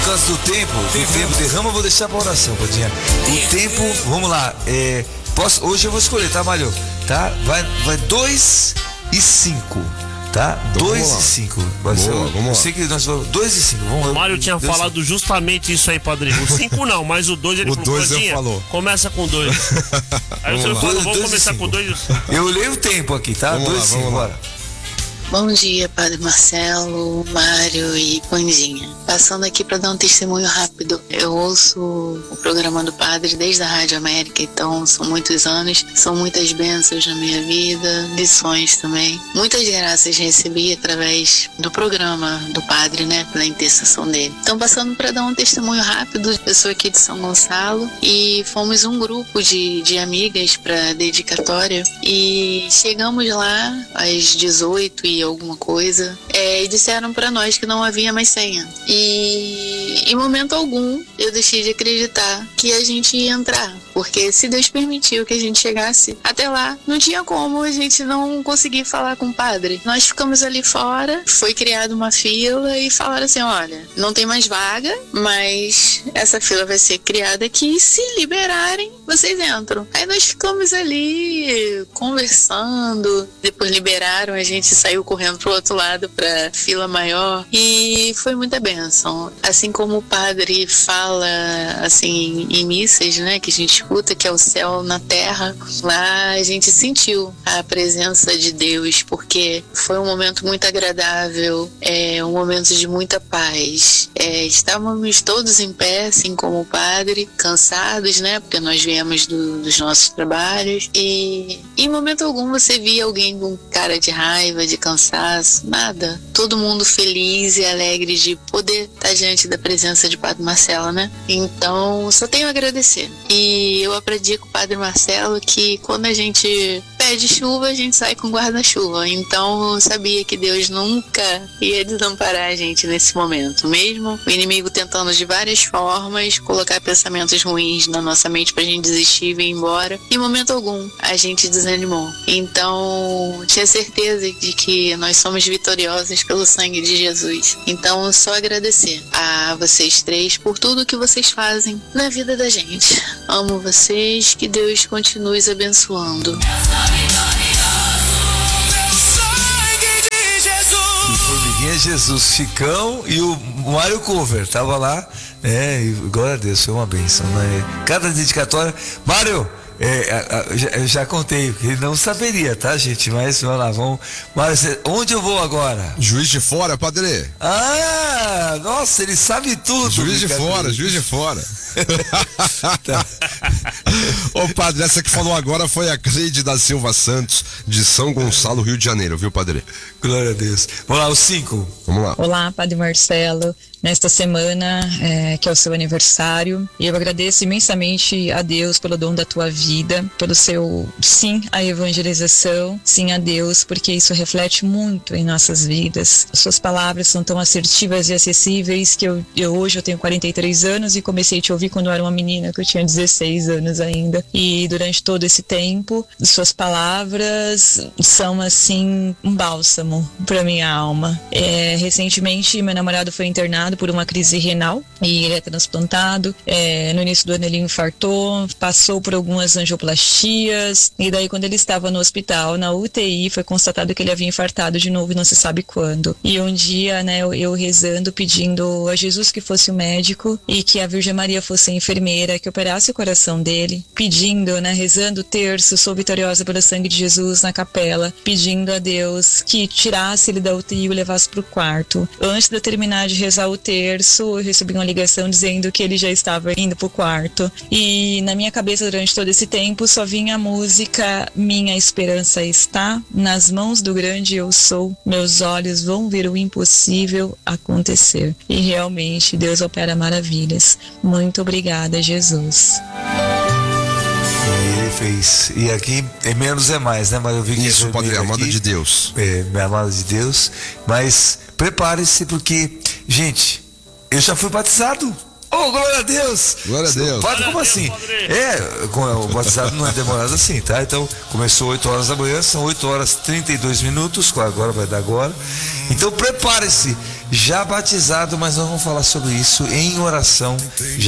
antes do tempo, derrama, eu vou deixar pra oração, Padinha. O tempo, vamos lá, hoje eu vou escolher, tá, Mário? Tá? Vai 2 e 5. Tá? Então, 2 e 5. Vamos lá. Eu sei que nós vamos 2 e 5. O Mário tinha falado justamente isso aí, padrinho. O 5 não, mas o 2 ele falou. O 2 falou. Começa com 2. Aí o senhor falou, vamos começar com 2. Eu olhei o tempo aqui, tá? 2 e 5, bora. Bom dia, Padre Marcelo, Mário e Pandinha. Passando aqui para dar um testemunho rápido. Eu ouço o programa do Padre desde a Rádio América, então são muitos anos, são muitas bênçãos na minha vida, lições também. Muitas graças recebi através do programa do Padre, né, pela intercessão dele. Então, passando para dar um testemunho rápido, eu sou aqui de São Gonçalo e fomos um grupo de amigas para dedicatória e chegamos lá às 18 e alguma coisa, e disseram para nós que não havia mais senha. E em momento algum eu deixei de acreditar que a gente ia entrar, porque se Deus permitiu que a gente chegasse até lá, não tinha como a gente não conseguir falar com o padre. Nós ficamos ali fora, foi criada uma fila e falaram assim, olha, não tem mais vaga, mas essa fila vai ser criada aqui e se liberarem, vocês entram. Aí nós ficamos ali conversando, depois liberaram, a gente saiu correndo pro outro lado pra fila maior e foi muita bênção. Assim como o padre fala assim em missas, né, que a gente escuta, que é o céu na terra, lá a gente sentiu a presença de Deus, porque foi um momento muito agradável, um momento de muita paz. Estávamos todos em pé, assim como o padre, cansados, né, porque nós viemos dos nossos trabalhos, e em momento algum você via alguém com cara de raiva, de cansaço, nada. Todo mundo feliz e alegre de poder estar diante da presença de Padre Marcelo, né? Então, só tenho a agradecer. E eu aprendi com o Padre Marcelo que quando a gente pede chuva, a gente sai com guarda-chuva. Então, eu sabia que Deus nunca ia desamparar a gente nesse momento. Mesmo o inimigo tentando de várias formas colocar pensamentos ruins na nossa mente pra gente desistir e vir embora, em momento algum a gente desanimou. Então, tinha certeza de que nós somos vitoriosos pelo sangue de Jesus. Então, só agradecer a vocês três por tudo que vocês fazem na vida da gente. Amo vocês, que Deus continue os abençoando. E formiguinha Jesus, Chicão e o Mário Cover, tava lá, e glória a Deus, foi uma bênção, né? Cada dedicatória, Mário, eu já contei, ele não saberia, tá, gente? Mas vamos. Mas onde eu vou agora? Juiz de Fora, padre. Ah, nossa, ele sabe tudo. Juiz de Fora. Tá. Ô padre, essa que falou agora foi a Cleide da Silva Santos, de São Gonçalo, Rio de Janeiro, viu, padre? Glória a Deus. Vamos lá, os 5. Vamos lá. Olá, Padre Marcelo. Nesta semana, que é o seu aniversário, e eu agradeço imensamente a Deus pelo dom da tua vida, pelo seu sim à evangelização, sim a Deus, porque isso reflete muito em nossas vidas. Suas palavras são tão assertivas e acessíveis que hoje eu tenho 43 anos e comecei a te ouvir quando eu era uma menina, que eu tinha 16 anos ainda. E durante todo esse tempo, suas palavras são assim um bálsamo para minha alma. Recentemente, meu namorado foi internado por uma crise renal e ele é transplantado. No início do ano ele infartou, passou por algumas angioplastias e daí quando ele estava no hospital, na UTI, foi constatado que ele havia infartado de novo e não se sabe quando. E um dia, né, eu rezando, pedindo a Jesus que fosse o médico e que a Virgem Maria fosse a enfermeira, que operasse o coração dele, pedindo, né, rezando o terço, sou vitoriosa pelo sangue de Jesus na capela, pedindo a Deus que tirasse ele da UTI e o levasse para o quarto. Antes de eu terminar de rezar o terço, eu recebi uma ligação dizendo que ele já estava indo pro quarto. E na minha cabeça, durante todo esse tempo, só vinha a música Minha Esperança Está nas Mãos do Grande Eu Sou. Meus olhos vão ver o impossível acontecer. E realmente, Deus opera maravilhas. Muito obrigada, Jesus. Ele fez. E aqui é menos é mais, né? Mas eu vi que isso, padre, amada de Deus. Amada de Deus. Mas prepare-se, porque, gente, eu já fui batizado. Oh, glória a Deus! Glória a Deus. Padre, como assim? O batizado não é demorado assim, tá? Então, começou 8 horas da manhã, são 8 horas 32 minutos, agora vai dar agora. Então, prepare-se. já batizado, mas nós vamos falar sobre isso em oração. Já